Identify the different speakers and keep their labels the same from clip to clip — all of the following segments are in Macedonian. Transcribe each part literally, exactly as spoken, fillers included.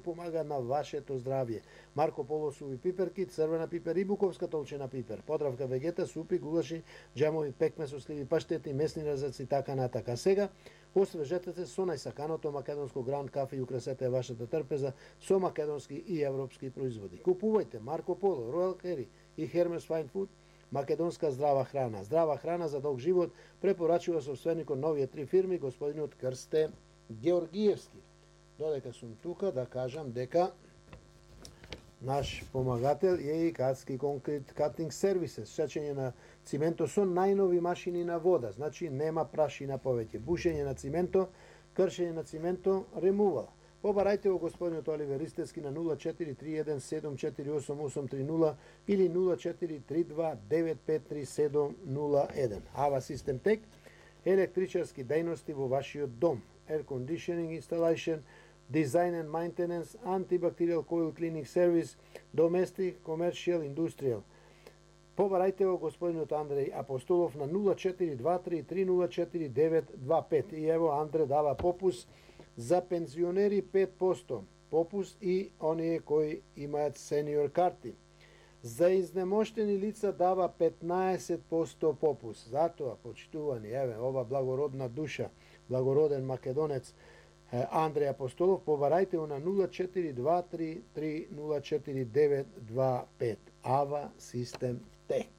Speaker 1: помага на вашето здравје. Марко Поло суви пиперки, црвена пипер и буковска толчена пипер, подравка вегета, супи, гулаши, джемови, пекмес, сливи, паштети, месни резаци, така натака. Сега освежете се со најсаканото македонско гранд кафе и украсете вашата трпеза со македонски и европски производи. Купувајте Марко Поло, Royal Carry и Hermes Fine Food, македонска здрава храна. Здрава храна за долг живот препорачува собственикот на овие три фирми, господинот Крсте Георгиевски. Додека сум тука да кажам дека наш помагател е и Кацки Concrete Cutting Services, сечење на цименто со најнови машини на вода, значи нема прашина повеќе. Бушење на цименто, кршење на цименто, ремувал. Побарајте го господинот Оливер Ристевски на нула четири три еден седум четири осум осум три нула или нула четири три два девет пет три седум нула еден. Ава Систем Тек, електричарски дејности во вашиот дом, air conditioning installation, design and maintenance, antibacterial coil cleaning service, domestic, commercial, industrial. Побарајте го господинот Андреј Апостолов на нула четири два три три нула четири девет два пет. И ево Андре дава попус за пензионери пет проценти попус и оние кои имаат сениор карти. За изнемоштени лица дава петнаесет проценти попус. Затоа, почитувани, еве, ова благородна душа, благороден македонец Андреј Апостолов, побарајте го на нула четири два три три нула четири девет два пет. Ава Систем Тек.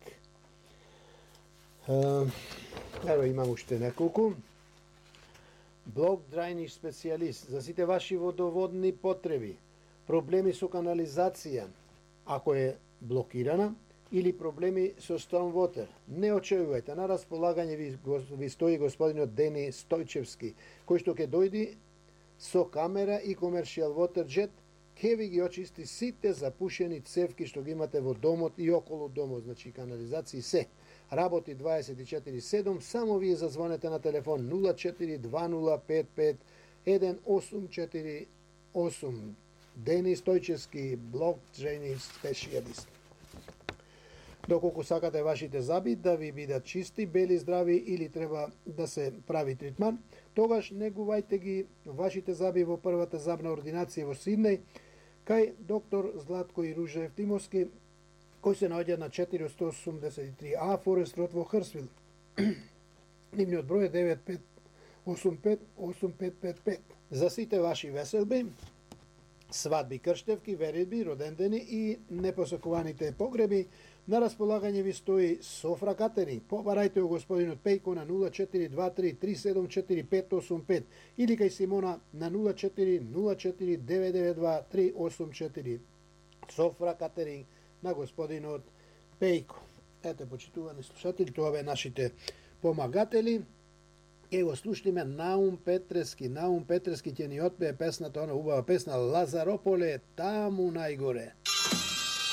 Speaker 1: Ево имам уште неколку. Блок драјниш специјалист за сите ваши водоводни потреби, проблеми со канализација, ако е блокирана, или проблеми со storm water. Не очекувајте, на располагање ви, ви стои господинот Дени Стојчевски, кој што ќе дојди со камера и комерцијал water jet, ќе ви ги очисти сите запушени цевки што ги имате во домот и околу домот, значи канализации се. Работи дваесет и четири седум, само вие зазвонете на телефон нула четири два нула пет пет еден осум четири осум. Дени Стојчевски, блок дрейнинг специјалист. Доколку сакате вашите зъби да ви бидат чисти, бели, здрави или треба да се прави тритман, тогаш негувајте ги вашите зъби во првата зъбна ординација во Сиднеј, кај доктор Златко и Ружа Евтимовски, кој се наоѓа на четиристо осумдесет и три А Форест Род во Хрсвил. Нивниот број е девет пет осум пет осум пет пет пет. За сите ваши веселби, свадби, крштевки, веридби, родендени и непосакуваните погреби, на располагање ви стои Софра Катеринг. Побарајте го господинот Пејко на нула четири два три три седум четири пет осум пет или кај Симона на нула четири нула четири девет девет два три осум четири. Софра Катеринг на господинот Пејко. Ете, почитувани слушатели, тоа бе нашите помагатели. Ево, слушнеме Наум Петрески. Наум Петрески ќе ни отпее песната, она убава песна Лазарополе, таму најгоре.